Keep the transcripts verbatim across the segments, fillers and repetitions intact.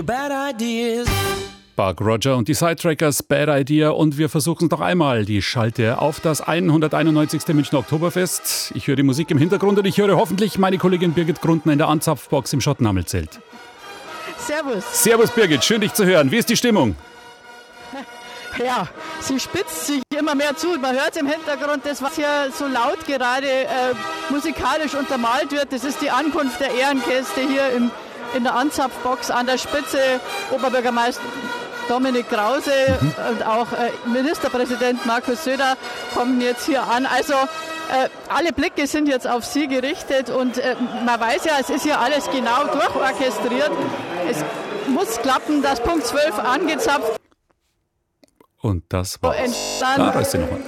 Bad ideas. Buck Roger und die Sidetrackers, Bad Idea. Und wir versuchen es noch einmal, die Schalte auf das hunderteinundneunzigste Münchner Oktoberfest. Ich höre die Musik im Hintergrund und ich höre hoffentlich meine Kollegin Birgit Grundner in der Anzapfbox im Schottenhamel-Zelt. Servus. Servus Birgit, schön dich zu hören. Wie ist die Stimmung? Ja, sie spitzt sich immer mehr zu. Man hört es im Hintergrund, das, was hier so laut gerade äh, musikalisch untermalt wird, das ist die Ankunft der Ehrenkäste hier im, in der Anzapfbox an der Spitze. Oberbürgermeister Dominik Krause mhm. und auch äh, Ministerpräsident Markus Söder kommen jetzt hier an. Also äh, alle Blicke sind jetzt auf sie gerichtet und äh, man weiß ja, es ist hier alles genau durchorchestriert. Es muss klappen, dass Punkt zwölf angezapft. Und das war's. Entstanden. Da ist sie nochmal.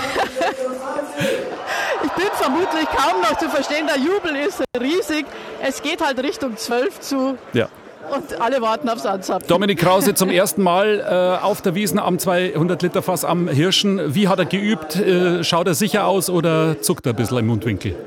Ich bin vermutlich kaum noch zu verstehen. Der Jubel ist riesig. Es geht halt Richtung zwölf zu. Ja. Und alle warten aufs Anzapfen. Dominik Krause zum ersten Mal äh, auf der Wiesn am zweihundert Liter Fass am Hirschen. Wie hat er geübt? Äh, schaut er sicher aus oder zuckt er ein bisschen im Mundwinkel?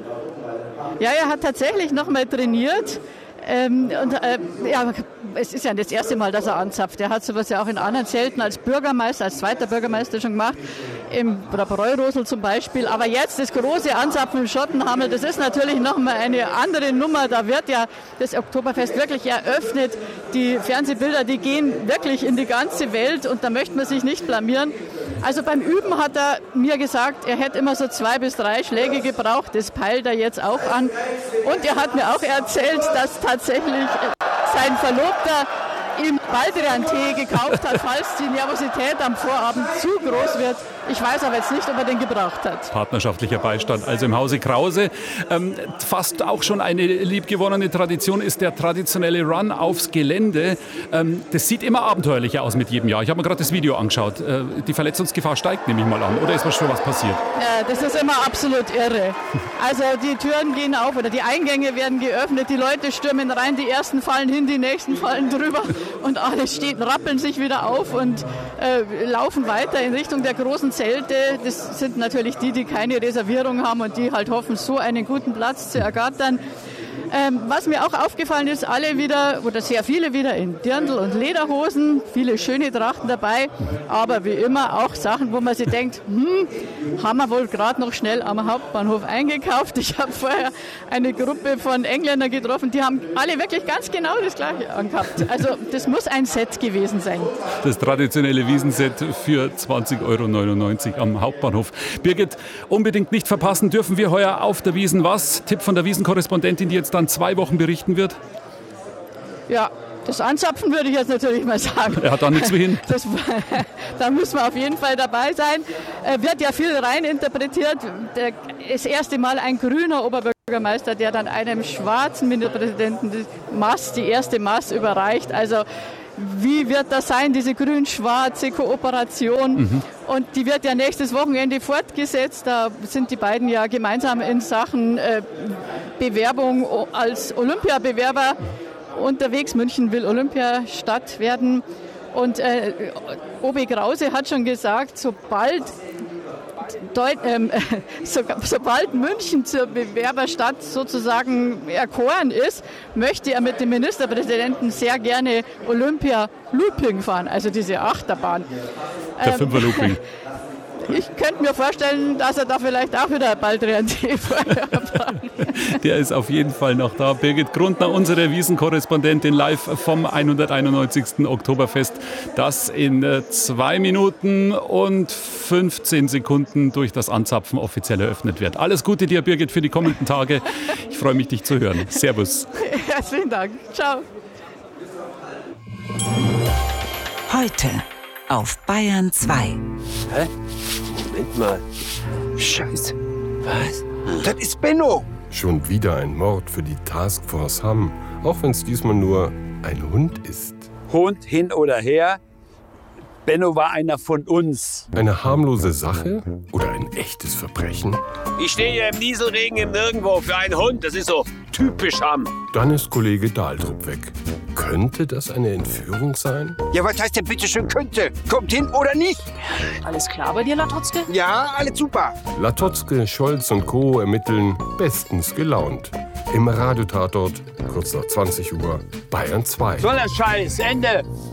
Ja, er hat tatsächlich noch mal trainiert. Ähm, und, äh, ja, es ist ja das erste Mal, dass er anzapft. Er hat sowas ja auch in anderen Zelten als Bürgermeister, als zweiter Bürgermeister schon gemacht, im Bräurosel zum Beispiel. Aber jetzt das große Anzapfen im Schottenhamel, das ist natürlich nochmal eine andere Nummer. Da wird ja das Oktoberfest wirklich eröffnet. Die Fernsehbilder, die gehen wirklich in die ganze Welt und da möchte man sich nicht blamieren. Also beim Üben hat er mir gesagt, er hätte immer so zwei bis drei Schläge gebraucht. Das peilt er jetzt auch an. Und er hat mir auch erzählt, dass tatsächlich sein Verlobter ihm Baldrian-Tee gekauft hat, falls die Nervosität am Vorabend zu groß wird. Ich weiß aber jetzt nicht, ob er den gebraucht hat. Partnerschaftlicher Beistand, also im Hause Krause. Ähm, fast auch schon eine liebgewonnene Tradition ist der traditionelle Run aufs Gelände. Ähm, das sieht immer abenteuerlicher aus mit jedem Jahr. Ich habe mir gerade das Video angeschaut. Äh, die Verletzungsgefahr steigt, nehme ich mal an. Oder ist was schon was passiert? Ja, das ist immer absolut irre. Also die Türen gehen auf oder die Eingänge werden geöffnet. Die Leute stürmen rein, die ersten fallen hin, die nächsten fallen drüber. Und alle stehen, rappeln sich wieder auf und äh, laufen weiter in Richtung der großen Zelte. Das sind natürlich die, die keine Reservierung haben und die halt hoffen, so einen guten Platz zu ergattern. Ähm, was mir auch aufgefallen ist, alle wieder, oder sehr viele wieder in Dirndl und Lederhosen, viele schöne Trachten dabei, aber wie immer auch Sachen, wo man sich denkt, hm, haben wir wohl gerade noch schnell am Hauptbahnhof eingekauft. Ich habe vorher eine Gruppe von Engländern getroffen, die haben alle wirklich ganz genau das Gleiche angehabt. Also das muss ein Set gewesen sein. Das traditionelle Wiesenset für zwanzig Euro neunundneunzig am Hauptbahnhof. Birgit, unbedingt nicht verpassen, dürfen wir heuer auf der Wiesn was? Tipp von der Wiesenkorrespondentin, die jetzt dann zwei Wochen berichten wird? Ja, das Anzapfen würde ich jetzt natürlich mal sagen. Er hat da nichts wie hin. Das, da muss man auf jeden Fall dabei sein. Äh, wird ja viel rein interpretiert. Der, das erste Mal ein grüner Oberbürgermeister, der dann einem schwarzen Ministerpräsidenten die Maß, die erste Maß überreicht. Also wie wird das sein, diese grün-schwarze Kooperation? Mhm. Und die wird ja nächstes Wochenende fortgesetzt. Da sind die beiden ja gemeinsam in Sachen äh, Bewerbung als Olympiabewerber unterwegs. München will Olympiastadt werden. Und äh, O B Krause hat schon gesagt, sobald Deut- ähm, so, sobald München zur Bewerberstadt sozusagen erkoren ist, möchte er mit dem Ministerpräsidenten sehr gerne Olympia-Looping fahren, also diese Achterbahn. Der ähm, Fünfer-Looping. Ich könnte mir vorstellen, dass er da vielleicht auch wieder bald Tee vorher braucht. Der ist auf jeden Fall noch da. Birgit Grundner, unsere Wiesenkorrespondentin, live vom hunderteinundneunzigsten Oktoberfest, das in zwei Minuten und fünfzehn Sekunden durch das Anzapfen offiziell eröffnet wird. Alles Gute dir, Birgit, für die kommenden Tage. Ich freue mich, dich zu hören. Servus. Herzlichen Dank. Ciao. Heute auf Bayern zwei. Hä? Moment mal. Scheiße. Was? Das ist Benno. Schon wieder ein Mord für die Taskforce Hamm, auch wenn es diesmal nur ein Hund ist. Hund hin oder her, Benno war einer von uns. Eine harmlose Sache oder ein echtes Verbrechen? Ich stehe hier im Nieselregen im Nirgendwo für einen Hund. Das ist so typisch Hamm. Dann ist Kollege Dahltrup weg. Könnte das eine Entführung sein? Ja, was heißt denn bitte schön könnte? Kommt hin oder nicht? Alles klar bei dir, Latotzke? Ja, alles super. Latotzke, Scholz und Co. ermitteln bestens gelaunt. im Radiotatort, kurz nach zwanzig Uhr, Bayern zwei. So ein Scheiß, Ende.